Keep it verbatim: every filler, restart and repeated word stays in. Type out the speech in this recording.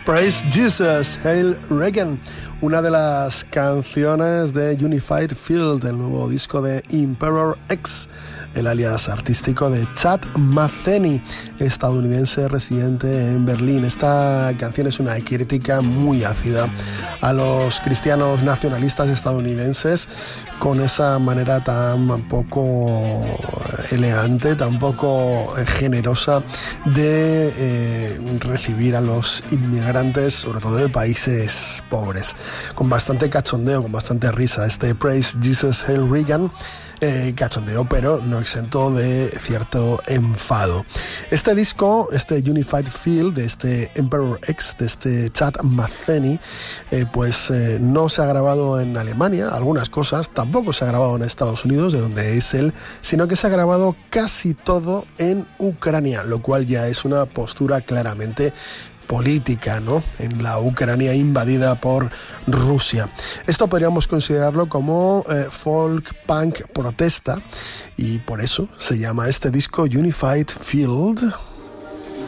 Praise Jesus, Hail Reagan, una de las canciones de Unified Field, el nuevo disco de Emperor X, el alias artístico de Chad Matheny, estadounidense residente en Berlín. Esta canción es una crítica muy ácida a los cristianos nacionalistas estadounidenses, con esa manera tan poco elegante, tan poco generosa de eh, recibir a los inmigrantes, sobre todo de países pobres, con bastante cachondeo, con bastante risa. Este Praise Jesus, Hail Reagan, Eh, cachondeo, pero no exento de cierto enfado. Este disco, este Unified Field de este Emperor X, de este Chad Matheny, eh, pues eh, no se ha grabado en Alemania, algunas cosas, tampoco se ha grabado en Estados Unidos, de donde es él, sino que se ha grabado casi todo en Ucrania, lo cual ya es una postura claramente política, ¿no?, en la Ucrania invadida por Rusia. Esto podríamos considerarlo como eh, folk punk protesta, y por eso se llama este disco Unified Field.